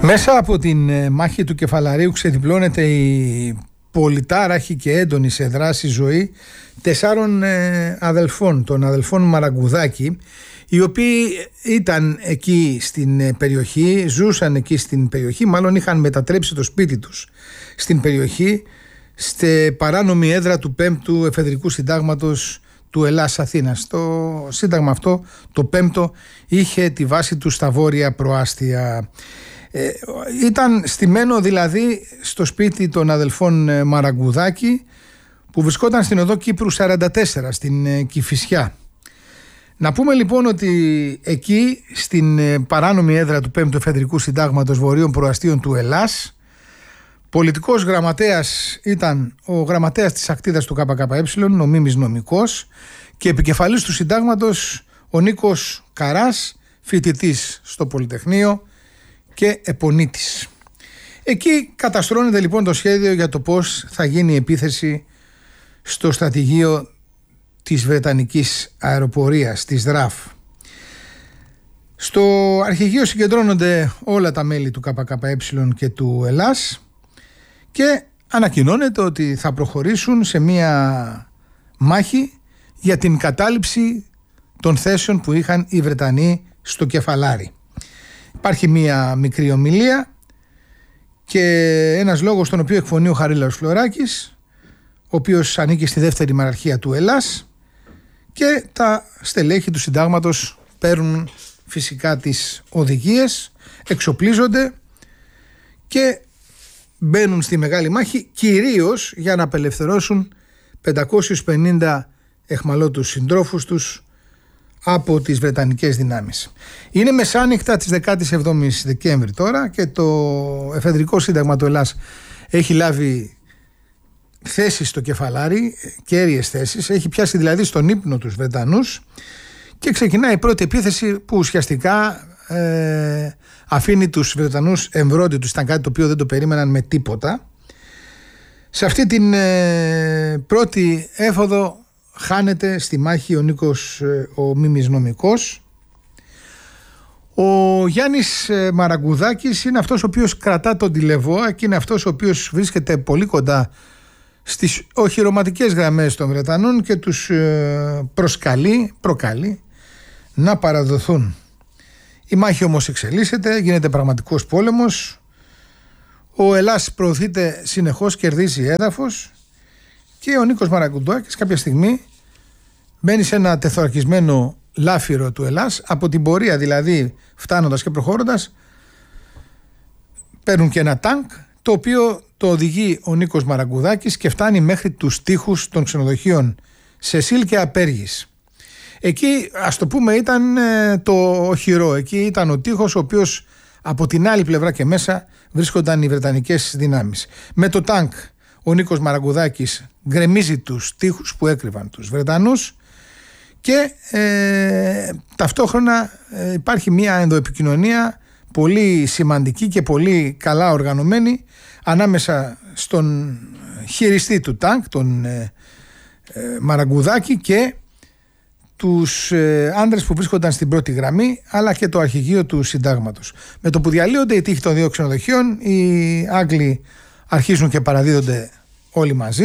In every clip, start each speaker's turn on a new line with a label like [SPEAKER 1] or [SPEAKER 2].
[SPEAKER 1] Μέσα από την μάχη του Κεφαλαρίου ξεδιπλώνεται η πολυτάραχη και έντονη σε δράση ζωή 4 αδελφών, των αδελφών Μαραγκουδάκη, οι οποίοι ήταν εκεί στην περιοχή, ζούσαν εκεί στην περιοχή, μάλλον είχαν μετατρέψει το σπίτι τους στην περιοχή, στη παράνομη έδρα του 5ου εφεδρικού συντάγματος του Ελλάς Αθήνας. Το σύνταγμα αυτό, το 5ο, είχε τη βάση του στα βόρεια προάστια. Ήταν στημένο δηλαδή στο σπίτι των αδελφών Μαραγκουδάκη, που βρισκόταν στην οδό Κύπρου 44 στην Κηφισιά. Να πούμε λοιπόν ότι εκεί στην παράνομη έδρα του 5ου εφεδρικού συντάγματος βορείων προαστίων του Ελλάς, πολιτικός γραμματέας ήταν ο γραμματέας της ακτίδας του ΚΚΕ, ο Μίμης Νομικός, και επικεφαλής του συντάγματος ο Νίκος Καράς, φοιτητής στο Πολυτεχνείο και επονίτης. Εκεί καταστρώνεται λοιπόν το σχέδιο για το πώς θα γίνει η επίθεση στο στρατηγείο της Βρετανικής αεροπορίας, της ΔΡΑΦ. Στο αρχηγείο συγκεντρώνονται όλα τα μέλη του ΚΚΕ και του Ελλάς και ανακοινώνεται ότι θα προχωρήσουν σε μία μάχη για την κατάληψη των θέσεων που είχαν οι Βρετανοί στο Κεφαλάρι. Υπάρχει μία μικρή ομιλία και ένας λόγος τον οποίο εκφωνεί ο Χαρίλαος Φλωράκης, ο οποίος ανήκει στη δεύτερη μοναρχία του Ελλάς, και τα στελέχη του συντάγματος παίρνουν φυσικά τις οδηγίες, εξοπλίζονται και μπαίνουν στη μεγάλη μάχη, κυρίως για να απελευθερώσουν 550 εχμαλώτους συντρόφους τους από τις Βρετανικές δυνάμεις. Είναι μεσάνυχτα της 17ης Δεκέμβρη τώρα και το εφεδρικό σύνταγμα του Ελλάς έχει λάβει θέσεις στο Κεφαλάρι, κέρυες θέσεις, έχει πιάσει δηλαδή στον ύπνο τους Βρετανούς και ξεκινάει η πρώτη επίθεση που ουσιαστικά αφήνει τους Βρετανούς εμβρόντιτους. Ήταν κάτι το οποίο δεν το περίμεναν με τίποτα. Σε αυτή την πρώτη έφοδο χάνεται στη μάχη ο Νίκος ο Μίμης Νομικός. Ο Γιάννης Μαραγκουδάκης είναι αυτός ο οποίος κρατά τον τηλεβόα και είναι αυτός ο οποίος βρίσκεται πολύ κοντά στις οχυρωματικές γραμμές των Βρετανών και τους προκαλεί να παραδοθούν. Η μάχη όμως εξελίσσεται, γίνεται πραγματικός πόλεμος. Ο Ελλάς προωθείται συνεχώς, κερδίζει έδαφος και ο Νίκος Μαραγκουδάκης κάποια στιγμή μπαίνει σε ένα τεθωρακισμένο λάφυρο του Ελλάς. Από την πορεία δηλαδή, φτάνοντας και προχωρώντας, παίρνουν και ένα τάγκ, το οποίο το οδηγεί ο Νίκος Μαραγκουδάκης και φτάνει μέχρι τους τοίχους των ξενοδοχείων Σεσίλ και Απέργης. Εκεί, ας το πούμε, ήταν το οχυρό. Εκεί ήταν ο τοίχος, ο οποίος από την άλλη πλευρά και μέσα βρίσκονταν οι Βρετανικές δυνάμεις. Με το τάγκ ο Νίκος Μαραγκουδάκης γκρεμίζει τους τοίχους που έκρυβαν τους Βρετανούς και ταυτόχρονα υπάρχει μια ενδοεπικοινωνία πολύ σημαντική και πολύ καλά οργανωμένη ανάμεσα στον χειριστή του τάγκ, τον Μαραγκουδάκη, και τους άντρες που βρίσκονταν στην πρώτη γραμμή, αλλά και το αρχηγείο του συντάγματος. Με το που διαλύονται οι τοίχοι των δύο ξενοδοχείων, οι Άγγλοι αρχίζουν και παραδίδονται όλοι μαζί.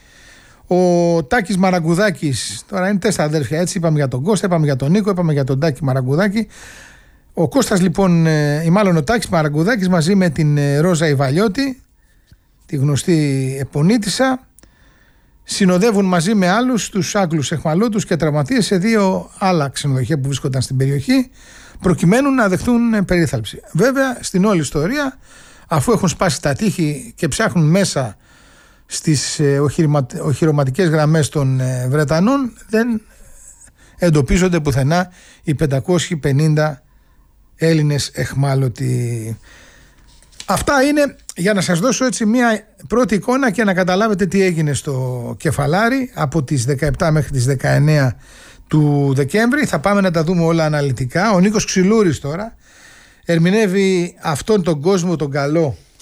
[SPEAKER 1] Ο Τάκης Μαραγκουδάκης, τώρα είναι 4 αδέρφια, έτσι, είπαμε για τον Κώστα, είπαμε για τον Νίκο, είπαμε για τον Τάκη Μαραγκουδάκη. Ο Κώστας λοιπόν, ή μάλλον ο Τάκης Μαραγκουδάκης, μαζί με την Ρόζα Ιβαλιώτη, τη γνωστή επονίτισσα, συνοδεύουν μαζί με άλλους τους Άγγλους εχμαλώτους και τραυματίες σε 2 άλλα ξενοδοχεία που βρίσκονταν στην περιοχή, προκειμένου να δεχτούν περίθαλψη. Βέβαια, στην όλη ιστορία, αφού έχουν σπάσει τα τείχη και ψάχνουν μέσα στις οχυρωματικές γραμμές των Βρετανών, δεν εντοπίζονται πουθενά οι 550 Έλληνες εχμάλωτοι. Αυτά είναι για να σας δώσω έτσι μια πρώτη εικόνα και να καταλάβετε τι έγινε στο Κεφαλάρι από τις 17 μέχρι τις 19 του Δεκέμβρη. Θα πάμε να τα δούμε όλα αναλυτικά. Ο Νίκος Ξυλούρης τώρα ερμηνεύει αυτόν τον κόσμο τον καλό